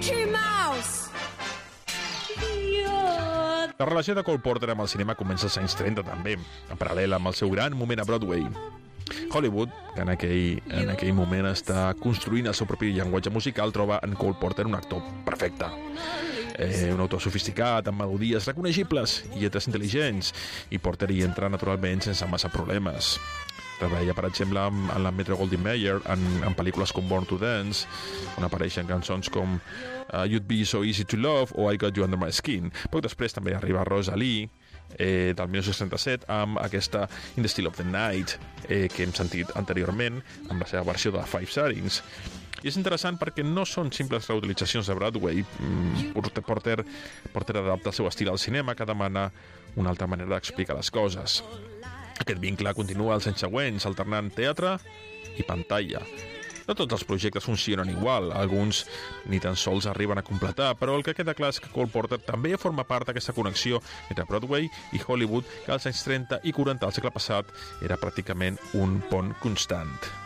Mickey Mouse! La relació de Cole Porter amb el cinema comença als anys 30 també, en paral·lel amb el seu gran moment a Broadway. Hollywood, que en aquell moment està construint el seu propi llenguatge musical, troba en Cole Porter un actor perfecte. Un autor sofisticat, amb melodies reconeixibles i lletres intel·ligents, i Porter hi entra naturalment sense massa problemes. Treballa, per exemple, amb la Metro-Goldwyn-Mayer en pel·lícules com Born to Dance, on apareixen cançons com You'd Be So Easy to Love o I Got You Under My Skin. Poc després també arriba Rosalie, del 1937, amb aquesta In the Still of the Night, que hem sentit anteriorment, amb la seva versió de Five Settings. I és interessant perquè no són simples reutilitzacions de Broadway. Porter adapta el seu estil al cinema, que demana una altra manera d'explicar les coses. Aquest vincle continua als anys següents, alternant teatre i pantalla. No tots els projectes funcionen igual, alguns ni tan sols arriben a completar, però el que queda clar és que Cole Porter també forma part d'aquesta connexió entre Broadway i Hollywood, que als anys 30 i 40 del segle passat era pràcticament un pont constant.